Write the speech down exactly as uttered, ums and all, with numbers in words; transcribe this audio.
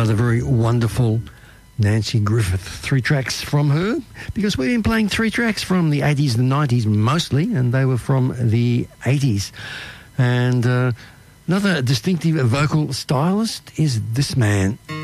another very wonderful Nanci Griffith. Three tracks from her, because we've been playing three tracks from the eighties and nineties mostly, and they were from the eighties. And uh, another distinctive vocal stylist is this man.